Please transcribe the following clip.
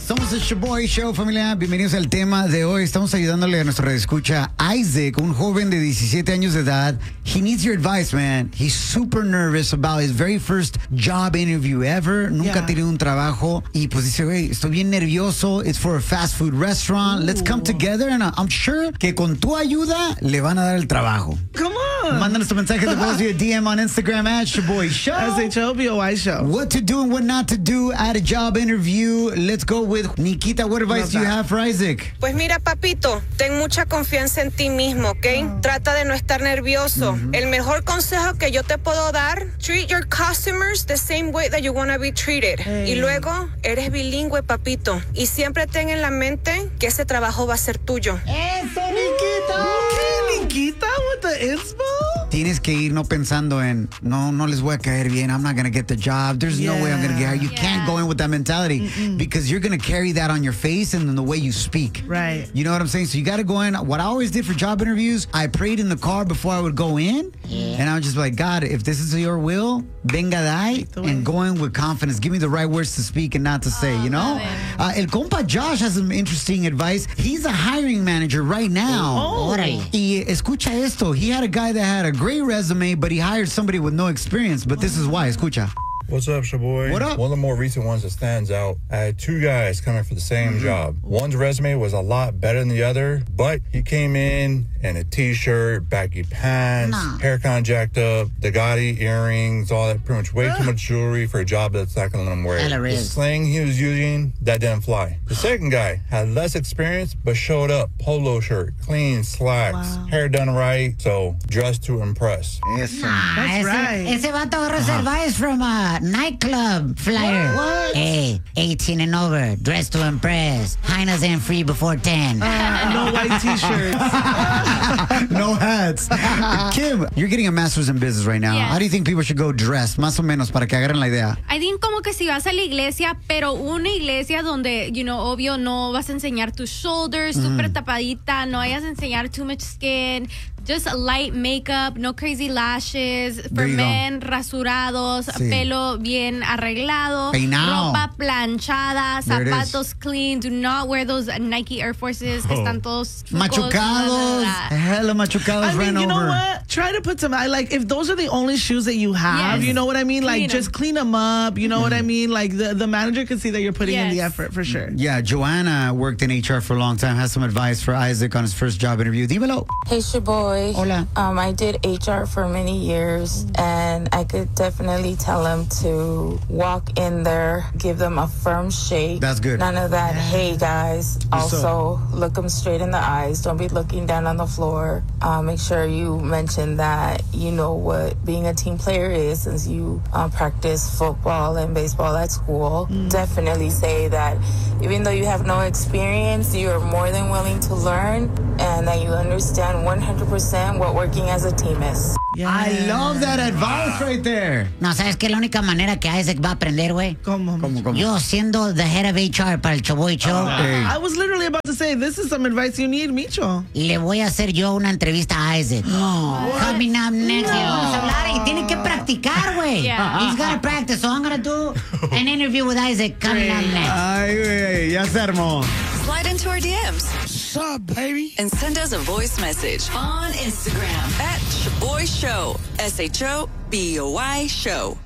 Somos el Shoboy Show, familia. Bienvenidos al tema de hoy. Estamos ayudándole a nuestro redescucha Isaac, un joven de 17 años de edad. He needs your advice, man. He's super nervous about his very first job interview ever. Nunca ha tenido un trabajo. Y pues dice, güey, estoy bien nervioso. It's for a fast food restaurant. Let's come together and I'm sure que con tu ayuda le van a dar el trabajo. Come on. Mándanos tu mensaje de voz via DM on Instagram at Shoboy Show. SHOBOY Show. What to do and what not to do at a job interview. Let's go with Nikita. What advice do you have for Isaac? Pues mira, papito, ten mucha confianza en ti mismo, ¿ok? Trata de no estar nervioso. El mejor consejo que yo te puedo dar, treat your customers the same way that you want to be treated. Y luego, eres bilingüe, papito. Y siempre ten en la mente que ese trabajo va a ser tuyo. ¡Eso, Nikita! ¿Qué, Nikita? With the inspo? Tienes que ir no pensando en, no les voy a caer bien. I'm not going to get the job. There's no way I'm going to get hired. You can't go in with that mentality because you're going to carry that on your face and in the way you speak. Right. You know what I'm saying? So you got to go in. What I always did for job interviews, I prayed in the car before I would go in. And I would just be like, God, if this is your will, venga dai, and go in with confidence. Give me the right words to speak and not to say, you know? El compa Josh has some interesting advice. He's a hiring manager right now. Y escucha esto. He had a guy that had a great resume, but he hired somebody with no experience. But this is why. Escucha. What's up, Shoboy? What up? One of the more recent ones that stands out, I had two guys coming for the same job. One's resume was a lot better than the other, but he came in a t-shirt, baggy pants, hair kind of jacked up, Bugatti earrings, all that, pretty much way too much jewelry for a job that's not going to let him wear it. The slang he was using, that didn't fly. The second guy had less experience, but showed up, polo shirt, clean slacks, hair done right, so dressed to impress. Eso. That's right. Ese vato agarró ese advice from a nightclub flyer. What? Hey, 18 and over, dressed to impress. Hyenas ain't free before 10. No white t-shirts. No hats. Kim, you're getting a master's in business right now. Yes. How do you think people should go dressed, más o menos, para que agarren la idea? I think como que si vas a la iglesia, pero una iglesia donde, obvio, no vas a enseñar tus shoulders, súper tapadita, no vayas a enseñar too much skin, just light makeup, no crazy lashes, for men, rasurados, pelo bien arreglado, peinado, ropa planchada, zapatos clean, do not wear those Nike Air Forces que están todos machucados, hella machucados. I mean, you know over. what? Try to put some, like, if those are the only shoes that you have, you know what I mean? Like, just clean them up, you know what I mean? Like, the manager can see that you're putting in the effort, for sure. Yeah, Joanna worked in HR for a long time, has some advice for Isaac on his first job interview. Dímelo. Hey, Shoboy. Hola. I did HR for many years, and I could definitely tell them to walk in there, give them a firm shake. That's good. None of that, hey, guys. Also, look them straight in the eyes. Don't be looking down on the floor. Make sure you mention that you know what being a team player is, since you practice football and baseball at school. Definitely say that even though you have no experience, you are more than willing to learn, and that you understand 100% what working as a team is. I love that advice right there. No, ¿sabes qué? La única manera que Isaac va a aprender, güey. ¿Cómo? Yo siendo the head of HR para el Shoboy Show. I was literally about to say, this is some advice you need, Micho. Le voy a hacer yo una entrevista a Isaac. Coming up next. Vamos a hablar y tiene que practicar, güey. He's got to practice, so I'm going to do an interview with Isaac coming up next. Ay, güey, ya se armó. Slide into our DMs. What's up, baby? And send us a voice message on Instagram at Shoboy Show. SHOBOY Show.